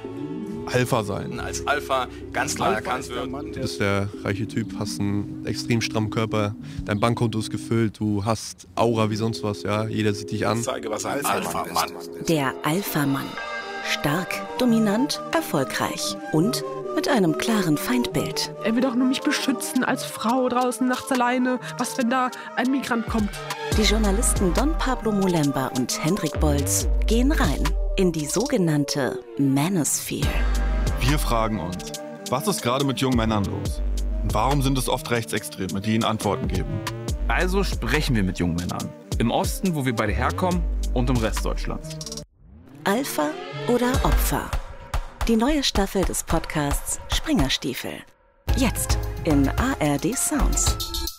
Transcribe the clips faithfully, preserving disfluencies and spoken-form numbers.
Alpha sein. Als Alpha ganz klar Alpha erkannt wird. Du bist der reiche Typ, hast einen extrem strammen Körper, dein Bankkonto ist gefüllt, du hast Aura wie sonst was, ja, jeder sieht dich an. Ich zeige, was ein Alpha-Mann ist. Der Alpha-Mann. Stark, dominant, erfolgreich und mit einem klaren Feindbild. Er will doch nur mich beschützen als Frau draußen nachts alleine. Was, wenn da ein Migrant kommt? Die Journalisten Don Pablo Molemba und Hendrik Bolz gehen rein in die sogenannte Manosphere. Wir fragen uns, was ist gerade mit jungen Männern los? Und warum sind es oft Rechtsextreme, die ihnen Antworten geben? Also sprechen wir mit jungen Männern. Im Osten, wo wir beide herkommen, und im Rest Deutschlands. Alpha oder Opfer? Die neue Staffel des Podcasts Springerstiefel. Jetzt in A R D Sounds.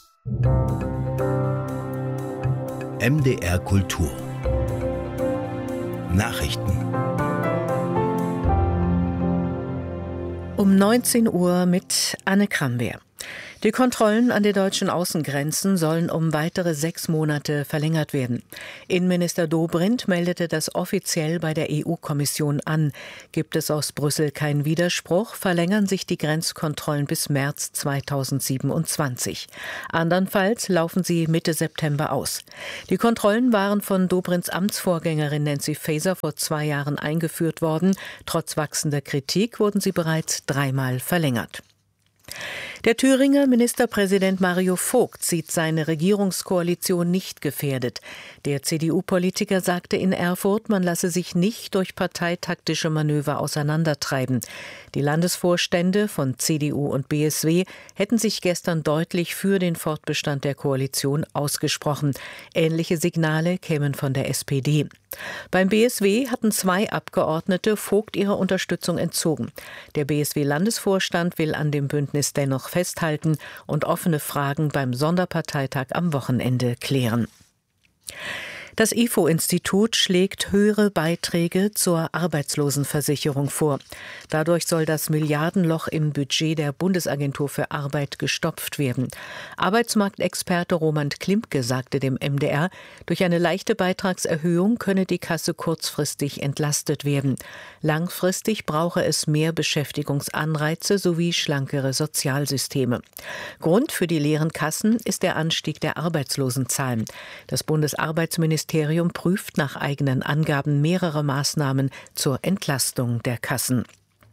M D R Kultur. Nachrichten. Um neunzehn Uhr mit Anne Krambeer. Die Kontrollen an den deutschen Außengrenzen sollen um weitere sechs Monate verlängert werden. Innenminister Dobrindt meldete das offiziell bei der E U-Kommission an. Gibt es aus Brüssel keinen Widerspruch, verlängern sich die Grenzkontrollen bis März zweitausendsiebenundzwanzig. Andernfalls laufen sie Mitte September aus. Die Kontrollen waren von Dobrindts Amtsvorgängerin Nancy Faeser vor zwei Jahren eingeführt worden. Trotz wachsender Kritik wurden sie bereits dreimal verlängert. Der Thüringer Ministerpräsident Mario Vogt sieht seine Regierungskoalition nicht gefährdet. Der C D U-Politiker sagte in Erfurt, man lasse sich nicht durch parteitaktische Manöver auseinandertreiben. Die Landesvorstände von C D U und B S W hätten sich gestern deutlich für den Fortbestand der Koalition ausgesprochen. Ähnliche Signale kämen von der S P D. Beim B S W hatten zwei Abgeordnete Vogt ihre Unterstützung entzogen. Der B S W-Landesvorstand will an dem Bündnis dennoch festhalten und offene Fragen beim Sonderparteitag am Wochenende klären. Das I F O-Institut schlägt höhere Beiträge zur Arbeitslosenversicherung vor. Dadurch soll das Milliardenloch im Budget der Bundesagentur für Arbeit gestopft werden. Arbeitsmarktexperte Roman Klimke sagte dem M D R, durch eine leichte Beitragserhöhung könne die Kasse kurzfristig entlastet werden. Langfristig brauche es mehr Beschäftigungsanreize sowie schlankere Sozialsysteme. Grund für die leeren Kassen ist der Anstieg der Arbeitslosenzahlen. Das Bundesarbeitsministerium Das Ministerium prüft nach eigenen Angaben mehrere Maßnahmen zur Entlastung der Kassen.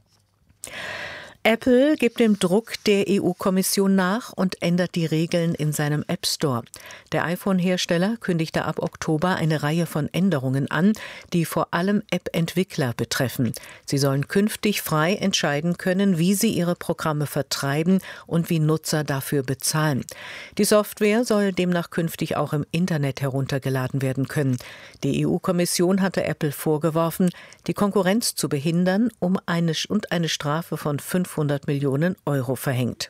Apple gibt dem Druck der E U-Kommission nach und ändert die Regeln in seinem App Store. Der iPhone-Hersteller kündigte ab Oktober eine Reihe von Änderungen an, die vor allem App-Entwickler betreffen. Sie sollen künftig frei entscheiden können, wie sie ihre Programme vertreiben und wie Nutzer dafür bezahlen. Die Software soll demnach künftig auch im Internet heruntergeladen werden können. Die E U-Kommission hatte Apple vorgeworfen, die Konkurrenz zu behindern, um eine und eine Strafe von fünfhundert Millionen Euro verhängt.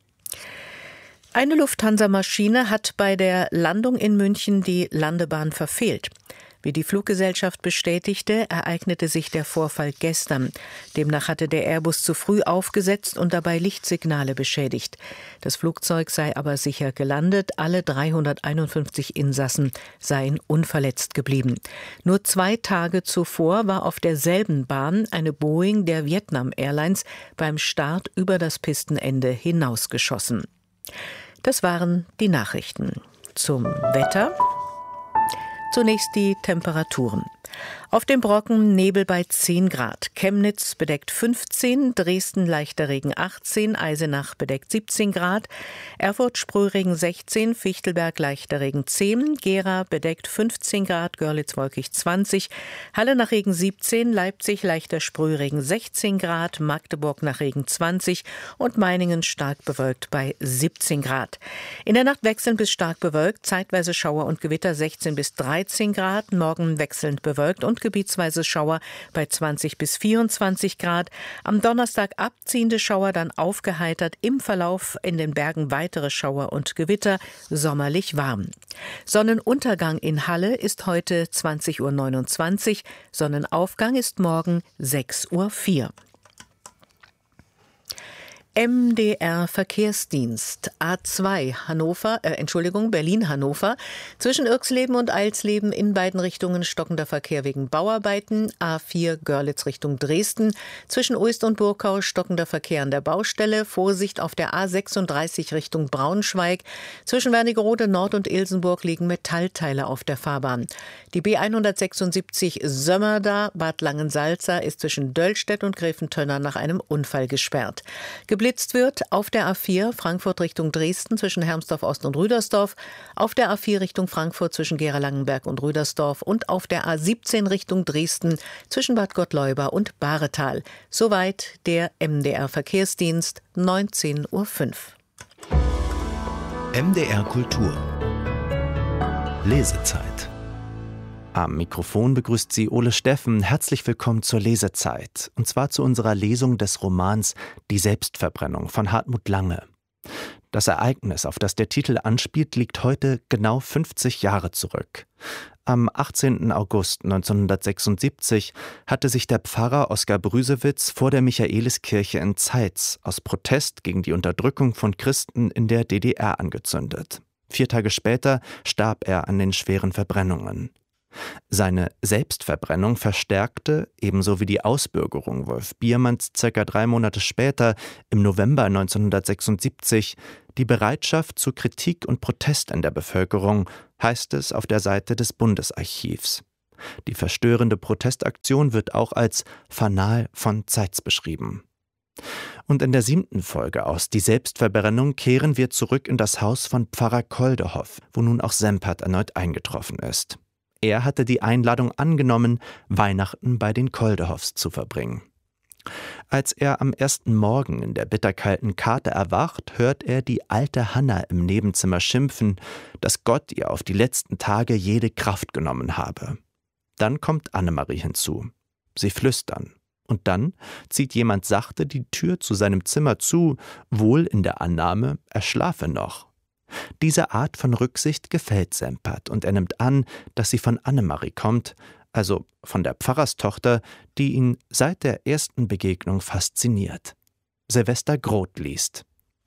Eine Lufthansa-Maschine hat bei der Landung in München die Landebahn verfehlt. Wie die Fluggesellschaft bestätigte, ereignete sich der Vorfall gestern. Demnach hatte der Airbus zu früh aufgesetzt und dabei Lichtsignale beschädigt. Das Flugzeug sei aber sicher gelandet. Alle dreihunderteinundfünfzig Insassen seien unverletzt geblieben. Nur zwei Tage zuvor war auf derselben Bahn eine Boeing der Vietnam Airlines beim Start über das Pistenende hinausgeschossen. Das waren die Nachrichten. Zum Wetter. Zunächst die Temperaturen. Auf dem Brocken Nebel bei zehn Grad, Chemnitz bedeckt fünfzehn, Dresden leichter Regen achtzehn, Eisenach bedeckt siebzehn Grad, Erfurt Sprühregen sechzehn, Fichtelberg leichter Regen zehn, Gera bedeckt fünfzehn Grad, Görlitz wolkig zwanzig, Halle nach Regen siebzehn, Leipzig leichter Sprühregen sechzehn Grad, Magdeburg nach Regen zwanzig und Meiningen stark bewölkt bei siebzehn Grad. In der Nacht wechselnd bis stark bewölkt, zeitweise Schauer und Gewitter sechzehn bis dreizehn Grad, morgen wechselnd bewölkt und gebietsweise Schauer bei zwanzig bis vierundzwanzig Grad. Am Donnerstag abziehende Schauer, dann aufgeheitert, im Verlauf in den Bergen weitere Schauer und Gewitter, sommerlich warm. Sonnenuntergang in Halle ist heute zwanzig Uhr neunundzwanzig, Sonnenaufgang ist morgen sechs Uhr vier. M D R Verkehrsdienst A zwei Hannover, äh, Entschuldigung, Berlin-Hannover. Zwischen Irxleben und Eilsleben in beiden Richtungen stockender Verkehr wegen Bauarbeiten. A vier Görlitz Richtung Dresden. Zwischen Uist und Burgau stockender Verkehr an der Baustelle. Vorsicht auf der A sechsunddreißig Richtung Braunschweig. Zwischen Wernigerode Nord und Ilsenburg liegen Metallteile auf der Fahrbahn. Die B hundertsechsundsiebzig Sömmerda Bad Langensalza ist zwischen Döllstedt und Gräfentönnern nach einem Unfall gesperrt. Geblitzt wird auf der A vier Frankfurt Richtung Dresden zwischen Hermsdorf Ost und Rüdersdorf, auf der A vier Richtung Frankfurt zwischen Gera-Langenberg und Rüdersdorf und auf der A siebzehn Richtung Dresden zwischen Bad Gottleuba und Bahretal. Soweit der M D R Verkehrsdienst, neunzehn Uhr fünf. M D R Kultur. Lesezeit. Am Mikrofon begrüßt Sie Ole Steffen. Herzlich willkommen zur Lesezeit. Und zwar zu unserer Lesung des Romans Die Selbstverbrennung von Hartmut Lange. Das Ereignis, auf das der Titel anspielt, liegt heute genau fünfzig Jahre zurück. Am achtzehnten August neunzehnhundertsechsundsiebzig hatte sich der Pfarrer Oskar Brüsewitz vor der Michaeliskirche in Zeitz aus Protest gegen die Unterdrückung von Christen in der D D R angezündet. Vier Tage später starb er an den schweren Verbrennungen. Seine Selbstverbrennung verstärkte, ebenso wie die Ausbürgerung Wolf Biermanns circa drei Monate später, im November neunzehnhundertsechsundsiebzig, die Bereitschaft zu Kritik und Protest in der Bevölkerung, heißt es auf der Seite des Bundesarchivs. Die verstörende Protestaktion wird auch als Fanal von Zeitz beschrieben. Und in der siebten Folge aus Die Selbstverbrennung kehren wir zurück in das Haus von Pfarrer Koldehoff, wo nun auch Sempert erneut eingetroffen ist. Er hatte die Einladung angenommen, Weihnachten bei den Koldehoffs zu verbringen. Als er am ersten Morgen in der bitterkalten Karte erwacht, hört er die alte Hanna im Nebenzimmer schimpfen, dass Gott ihr auf die letzten Tage jede Kraft genommen habe. Dann kommt Annemarie hinzu. Sie flüstern. Und dann zieht jemand sachte die Tür zu seinem Zimmer zu, wohl in der Annahme, er schlafe noch. Diese Art von Rücksicht gefällt Sempert und er nimmt an, dass sie von Annemarie kommt, also von der Pfarrerstochter, die ihn seit der ersten Begegnung fasziniert. Silvester Groth liest.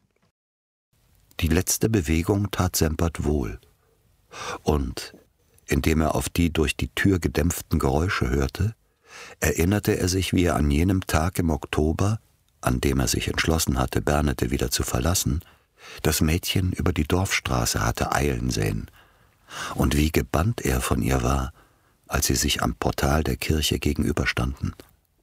Die letzte Bewegung tat Sempert wohl. Und, indem er auf die durch die Tür gedämpften Geräusche hörte, erinnerte er sich, wie er an jenem Tag im Oktober, an dem er sich entschlossen hatte, Bernete wieder zu verlassen, das Mädchen über die Dorfstraße hatte eilen sehen, und wie gebannt er von ihr war, als sie sich am Portal der Kirche gegenüberstanden.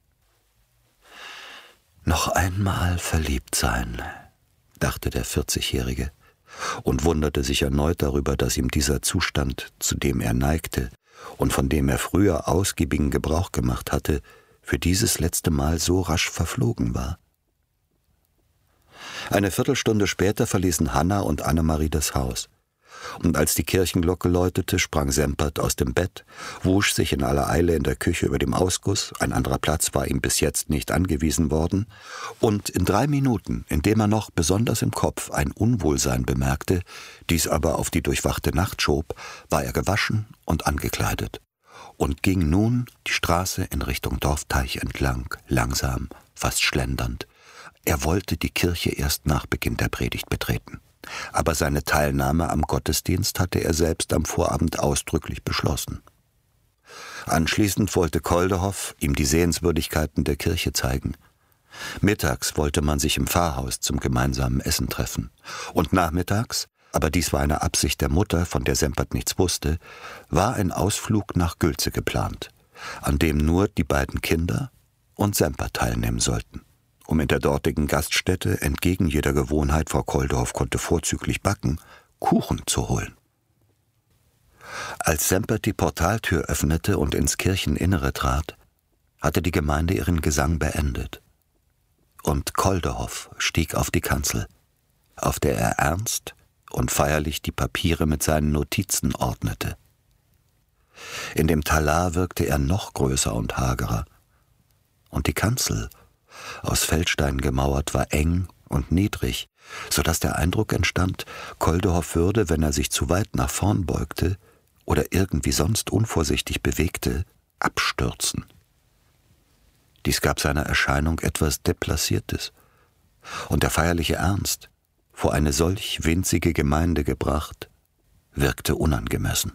Noch einmal verliebt sein, dachte der vierzigjährige und wunderte sich erneut darüber, dass ihm dieser Zustand, zu dem er neigte und von dem er früher ausgiebigen Gebrauch gemacht hatte, für dieses letzte Mal so rasch verflogen war. Eine Viertelstunde später verließen Hanna und Annemarie das Haus. Und als die Kirchenglocke läutete, sprang Sempert aus dem Bett, wusch sich in aller Eile in der Küche über dem Ausguss, ein anderer Platz war ihm bis jetzt nicht angewiesen worden, und in drei Minuten, indem er noch besonders im Kopf ein Unwohlsein bemerkte, dies aber auf die durchwachte Nacht schob, war er gewaschen und angekleidet und ging nun die Straße in Richtung Dorfteich entlang, langsam, fast schlendernd. Er wollte die Kirche erst nach Beginn der Predigt betreten. Aber seine Teilnahme am Gottesdienst hatte er selbst am Vorabend ausdrücklich beschlossen. Anschließend wollte Koldehoff ihm die Sehenswürdigkeiten der Kirche zeigen. Mittags wollte man sich im Pfarrhaus zum gemeinsamen Essen treffen. Und nachmittags, aber dies war eine Absicht der Mutter, von der Sempert nichts wusste, war ein Ausflug nach Gülze geplant, an dem nur die beiden Kinder und Sempert teilnehmen sollten. Um in der dortigen Gaststätte, entgegen jeder Gewohnheit, Frau Koldehoff konnte vorzüglich backen, Kuchen zu holen. Als Sempert die Portaltür öffnete und ins Kircheninnere trat, hatte die Gemeinde ihren Gesang beendet. Und Koldehoff stieg auf die Kanzel, auf der er ernst und feierlich die Papiere mit seinen Notizen ordnete. In dem Talar wirkte er noch größer und hagerer. Und die Kanzel, aus Feldstein gemauert, war eng und niedrig, so dass der Eindruck entstand, Koldehoff würde, wenn er sich zu weit nach vorn beugte oder irgendwie sonst unvorsichtig bewegte, abstürzen. Dies gab seiner Erscheinung etwas Deplaciertes. und der feierliche Ernst, vor eine solch winzige Gemeinde gebracht, wirkte unangemessen.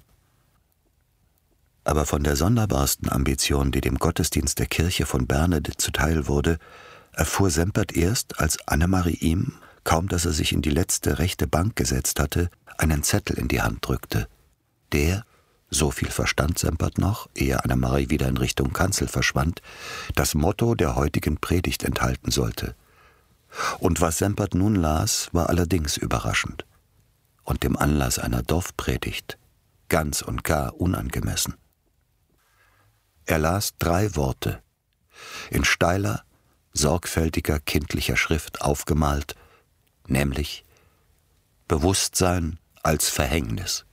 Aber von der sonderbarsten Ambition, die dem Gottesdienst der Kirche von Bernede zuteil wurde, erfuhr Sempert erst, als Annemarie ihm, kaum dass er sich in die letzte rechte Bank gesetzt hatte, einen Zettel in die Hand drückte, der, so viel verstand Sempert noch, ehe Annemarie wieder in Richtung Kanzel verschwand, das Motto der heutigen Predigt enthalten sollte. Und was Sempert nun las, war allerdings überraschend und dem Anlass einer Dorfpredigt ganz und gar unangemessen. Er las drei Worte, in steiler, sorgfältiger, kindlicher Schrift aufgemalt, nämlich Bewusstsein als Verhängnis.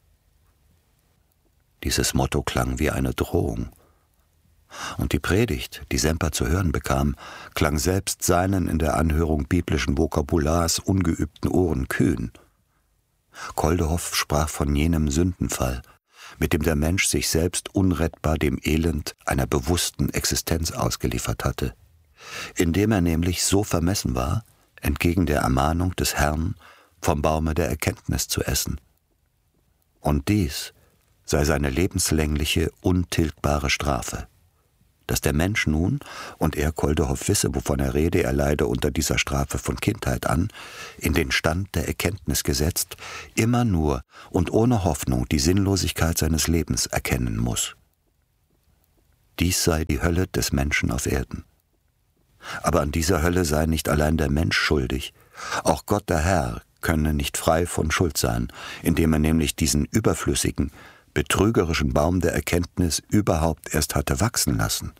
Dieses Motto klang wie eine Drohung. Und die Predigt, die Sempert zu hören bekam, klang selbst seinen in der Anhörung biblischen Vokabulars ungeübten Ohren kühn. Koldehoff sprach von jenem Sündenfall, mit dem der Mensch sich selbst unrettbar dem Elend einer bewussten Existenz ausgeliefert hatte, indem er nämlich so vermessen war, entgegen der Ermahnung des Herrn vom Baume der Erkenntnis zu essen. Und dies sei seine lebenslängliche, untilgbare Strafe, dass der Mensch nun, und er, Koldehoff, wisse, wovon er rede, er leide unter dieser Strafe von Kindheit an, in den Stand der Erkenntnis gesetzt, immer nur und ohne Hoffnung die Sinnlosigkeit seines Lebens erkennen muss. Dies sei die Hölle des Menschen auf Erden. Aber an dieser Hölle sei nicht allein der Mensch schuldig, auch Gott der Herr könne nicht frei von Schuld sein, indem er nämlich diesen überflüssigen, betrügerischen Baum der Erkenntnis überhaupt erst hatte wachsen lassen.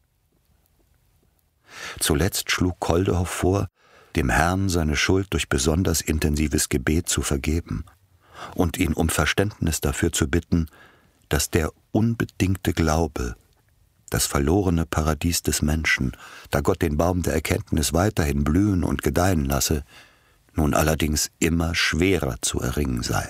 Zuletzt schlug Koldehoff vor, dem Herrn seine Schuld durch besonders intensives Gebet zu vergeben und ihn um Verständnis dafür zu bitten, dass der unbedingte Glaube, das verlorene Paradies des Menschen, da Gott den Baum der Erkenntnis weiterhin blühen und gedeihen lasse, nun allerdings immer schwerer zu erringen sei.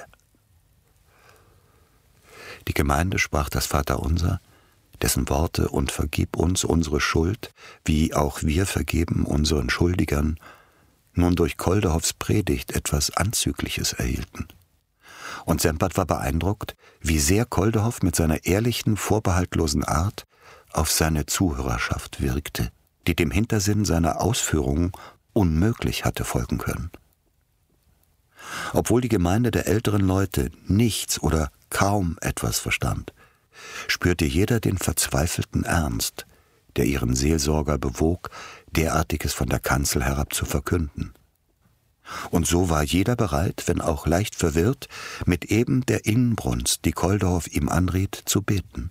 Die Gemeinde sprach das Vaterunser, dessen Worte und vergib uns unsere Schuld, wie auch wir vergeben unseren Schuldigern, nun durch Koldehoffs Predigt etwas Anzügliches erhielten. Und Sempert war beeindruckt, wie sehr Koldehoff mit seiner ehrlichen, vorbehaltlosen Art auf seine Zuhörerschaft wirkte, die dem Hintersinn seiner Ausführungen unmöglich hatte folgen können. Obwohl die Gemeinde der älteren Leute nichts oder kaum etwas verstand, spürte jeder den verzweifelten Ernst, der ihren Seelsorger bewog, derartiges von der Kanzel herab zu verkünden. Und so war jeder bereit, wenn auch leicht verwirrt, mit eben der Inbrunst, die Koldehoff ihm anriet, zu beten.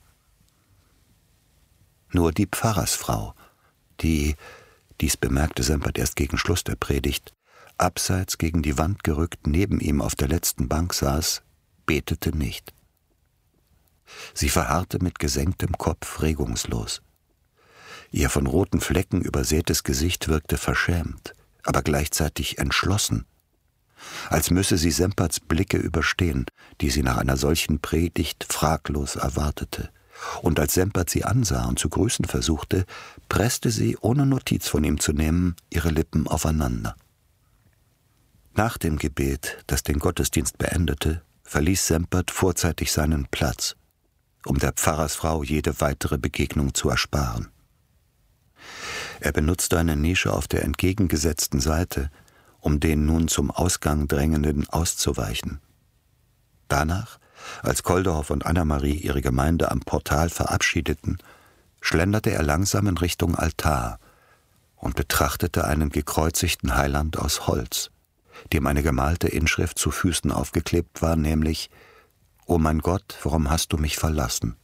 Nur die Pfarrersfrau, die, dies bemerkte Sempert erst gegen Schluss der Predigt, abseits gegen die Wand gerückt neben ihm auf der letzten Bank saß, betete nicht. Sie verharrte mit gesenktem Kopf regungslos. Ihr von roten Flecken übersätes Gesicht wirkte verschämt, aber gleichzeitig entschlossen, als müsse sie Semperts Blicke überstehen, die sie nach einer solchen Predigt fraglos erwartete. Und als Sempert sie ansah und zu grüßen versuchte, presste sie, ohne Notiz von ihm zu nehmen, ihre Lippen aufeinander. Nach dem Gebet, das den Gottesdienst beendete, verließ Sempert vorzeitig seinen Platz, um der Pfarrersfrau jede weitere Begegnung zu ersparen. Er benutzte eine Nische auf der entgegengesetzten Seite, um den nun zum Ausgang Drängenden auszuweichen. Danach, als Koldehoff und Annemarie ihre Gemeinde am Portal verabschiedeten, schlenderte er langsam in Richtung Altar und betrachtete einen gekreuzigten Heiland aus Holz, dem eine gemalte Inschrift zu Füßen aufgeklebt war, nämlich »O mein Gott, warum hast du mich verlassen?«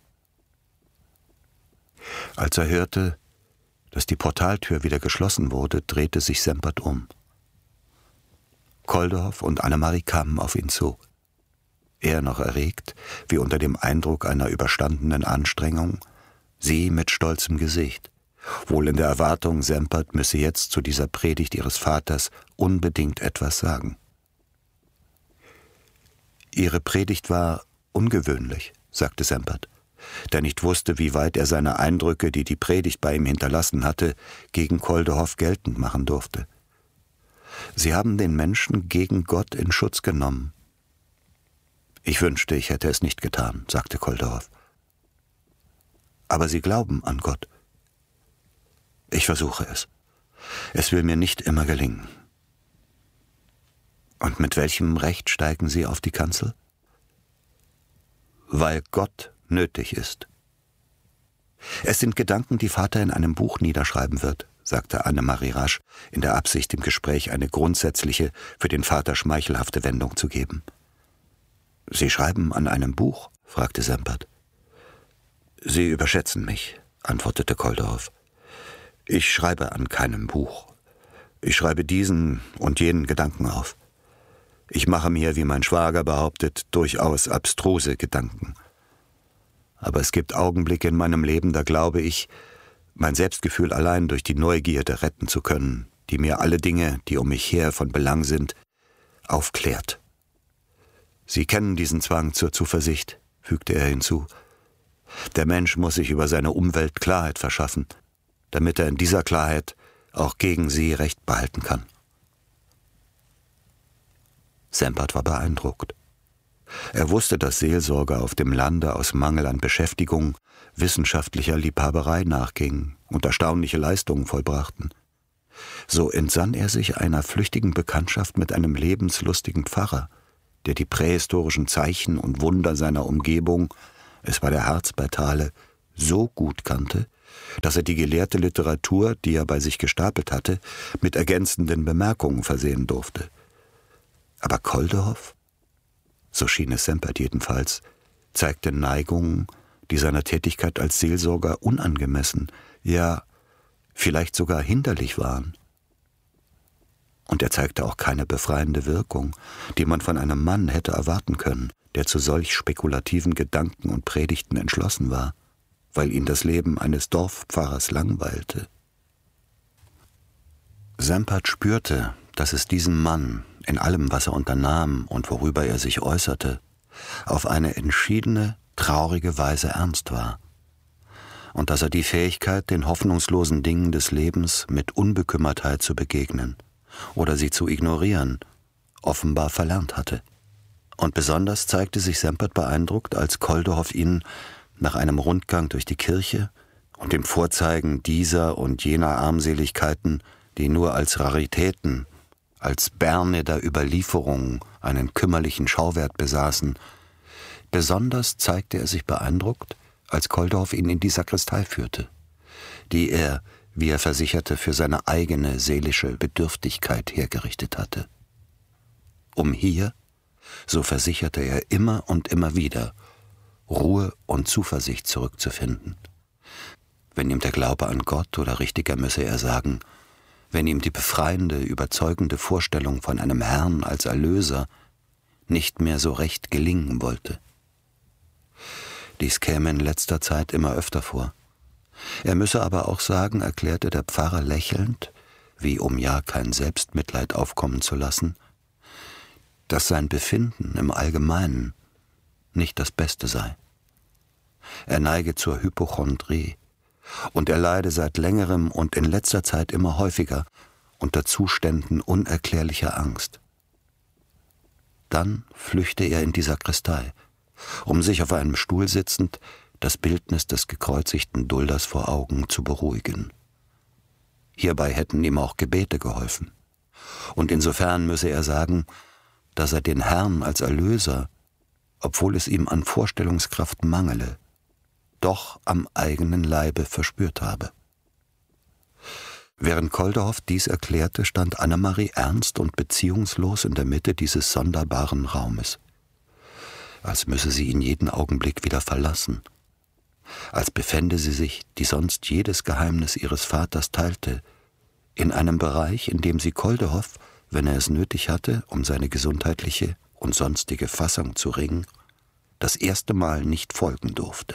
Als er hörte, dass die Portaltür wieder geschlossen wurde, drehte sich Sempert um. Koldehoff und Annemarie kamen auf ihn zu. Er noch erregt, wie unter dem Eindruck einer überstandenen Anstrengung, sie mit stolzem Gesicht, wohl in der Erwartung, Sempert müsse jetzt zu dieser Predigt ihres Vaters unbedingt etwas sagen. Ihre Predigt war ungewöhnlich, sagte Sempert, der nicht wusste, wie weit er seine Eindrücke, die die Predigt bei ihm hinterlassen hatte, gegen Koldehoff geltend machen durfte. Sie haben den Menschen gegen Gott in Schutz genommen. Ich wünschte, ich hätte es nicht getan, sagte Kolderhoff. Aber Sie glauben an Gott. Ich versuche es. Es will mir nicht immer gelingen. Und mit welchem Recht steigen Sie auf die Kanzel? Weil Gott nötig ist. Es sind Gedanken, die Vater in einem Buch niederschreiben wird, sagte Annemarie rasch, in der Absicht, dem Gespräch eine grundsätzliche, für den Vater schmeichelhafte Wendung zu geben. »Sie schreiben an einem Buch?« fragte Sempert. »Sie überschätzen mich«, antwortete Kolderhoff. »Ich schreibe an keinem Buch. Ich schreibe diesen und jenen Gedanken auf. Ich mache mir, wie mein Schwager behauptet, durchaus abstruse Gedanken. Aber es gibt Augenblicke in meinem Leben, da glaube ich, mein Selbstgefühl allein durch die Neugierde retten zu können, die mir alle Dinge, die um mich her von Belang sind, aufklärt. Sie kennen diesen Zwang zur Zuversicht«, fügte er hinzu. »Der Mensch muss sich über seine Umwelt Klarheit verschaffen, damit er in dieser Klarheit auch gegen sie Recht behalten kann.« Sempert war beeindruckt. Er wusste, dass Seelsorger auf dem Lande aus Mangel an Beschäftigung wissenschaftlicher Liebhaberei nachgingen und erstaunliche Leistungen vollbrachten. So entsann er sich einer flüchtigen Bekanntschaft mit einem lebenslustigen Pfarrer, der die prähistorischen Zeichen und Wunder seiner Umgebung, es war der Harz bei Thale, so gut kannte, dass er die gelehrte Literatur, die er bei sich gestapelt hatte, mit ergänzenden Bemerkungen versehen durfte. Aber Kolderhoff, so schien es Sempert jedenfalls, zeigte Neigungen, die seiner Tätigkeit als Seelsorger unangemessen, ja, vielleicht sogar hinderlich waren. Und er zeigte auch keine befreiende Wirkung, die man von einem Mann hätte erwarten können, der zu solch spekulativen Gedanken und Predigten entschlossen war, weil ihn das Leben eines Dorfpfarrers langweilte. Sempert spürte, dass es diesem Mann, in allem, was er unternahm und worüber er sich äußerte, auf eine entschiedene, traurige Weise ernst war, und dass er die Fähigkeit, den hoffnungslosen Dingen des Lebens mit Unbekümmertheit zu begegnen oder sie zu ignorieren, offenbar verlernt hatte. Und besonders zeigte sich Sempert beeindruckt, als Kolderhoff ihn nach einem Rundgang durch die Kirche und dem Vorzeigen dieser und jener Armseligkeiten, die nur als Raritäten, als Berne der Überlieferung einen kümmerlichen Schauwert besaßen. Besonders zeigte er sich beeindruckt, als Kolderhoff ihn in die Sakristei führte, die er, wie er versicherte, für seine eigene seelische Bedürftigkeit hergerichtet hatte. Um hier, so versicherte er immer und immer wieder, Ruhe und Zuversicht zurückzufinden. Wenn ihm der Glaube an Gott, oder richtiger müsse er sagen, wenn ihm die befreiende, überzeugende Vorstellung von einem Herrn als Erlöser nicht mehr so recht gelingen wollte. Dies käme in letzter Zeit immer öfter vor. Er müsse aber auch sagen, erklärte der Pfarrer lächelnd, wie um ja kein Selbstmitleid aufkommen zu lassen, dass sein Befinden im Allgemeinen nicht das Beste sei. Er neige zur Hypochondrie, und er leide seit längerem und in letzter Zeit immer häufiger unter Zuständen unerklärlicher Angst. Dann flüchte er in die Sakristei, um sich auf einem Stuhl sitzend das Bildnis des gekreuzigten Dulders vor Augen zu beruhigen. Hierbei hätten ihm auch Gebete geholfen. Und insofern müsse er sagen, dass er den Herrn als Erlöser, obwohl es ihm an Vorstellungskraft mangele, doch am eigenen Leibe verspürt habe. Während Kolderhoff dies erklärte, stand Annemarie ernst und beziehungslos in der Mitte dieses sonderbaren Raumes, als müsse sie ihn jeden Augenblick wieder verlassen, als befände sie sich, die sonst jedes Geheimnis ihres Vaters teilte, in einem Bereich, in dem sie Kolderhoff, wenn er es nötig hatte, um seine gesundheitliche und sonstige Fassung zu ringen, das erste Mal nicht folgen durfte.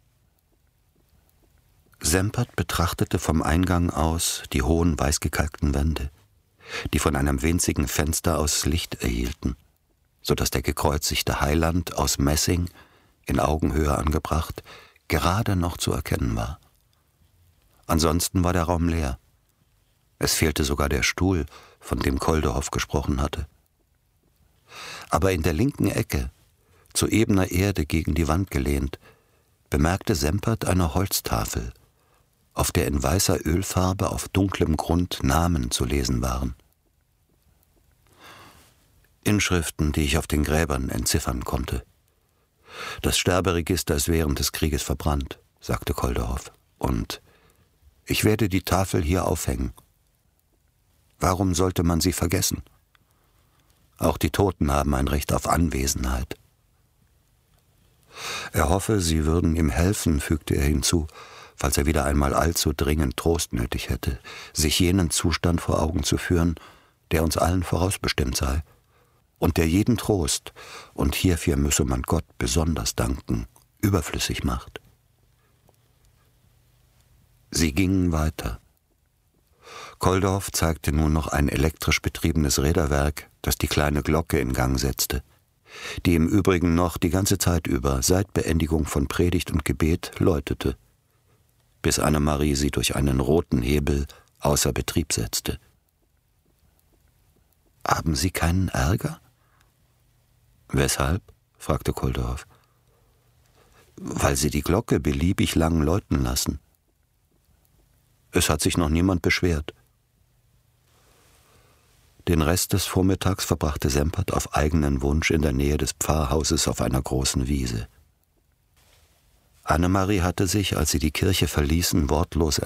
Sempert betrachtete vom Eingang aus die hohen weißgekalkten Wände, die von einem winzigen Fenster aus Licht erhielten, so dass der gekreuzigte Heiland aus Messing, in Augenhöhe angebracht, gerade noch zu erkennen war. Ansonsten war der Raum leer. Es fehlte sogar der Stuhl, von dem Koldehoff gesprochen hatte. Aber in der linken Ecke, zu ebener Erde gegen die Wand gelehnt, bemerkte Sempert eine Holztafel, auf der in weißer Ölfarbe auf dunklem Grund Namen zu lesen waren. Inschriften, die ich auf den Gräbern entziffern konnte. Das Sterberegister ist während des Krieges verbrannt, sagte Koldehoff, und ich werde die Tafel hier aufhängen. Warum sollte man sie vergessen? Auch die Toten haben ein Recht auf Anwesenheit. Er hoffe, sie würden ihm helfen, fügte er hinzu, falls er wieder einmal allzu dringend Trost nötig hätte, sich jenen Zustand vor Augen zu führen, der uns allen vorausbestimmt sei, und der jeden Trost, und hierfür müsse man Gott besonders danken, überflüssig macht. Sie gingen weiter. Koldehoff zeigte nun noch ein elektrisch betriebenes Räderwerk, das die kleine Glocke in Gang setzte, die im Übrigen noch die ganze Zeit über, seit Beendigung von Predigt und Gebet, läutete, bis Annemarie sie durch einen roten Hebel außer Betrieb setzte. »Haben Sie keinen Ärger?« »Weshalb?« fragte Koldehoff. »Weil Sie die Glocke beliebig lang läuten lassen. Es hat sich noch niemand beschwert.« Den Rest des Vormittags verbrachte Sempert auf eigenen Wunsch in der Nähe des Pfarrhauses auf einer großen Wiese. Annemarie hatte sich, als sie die Kirche verließen, wortlos